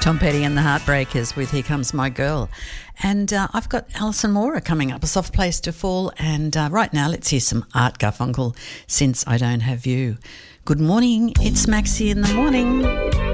Tom Petty and the Heartbreakers with Here Comes My Girl. And I've got Alison Mora coming up, A Soft Place to Fall. And right now, let's hear some Art Garfunkel, Since I Don't Have You. Good morning, it's Maxie in the morning.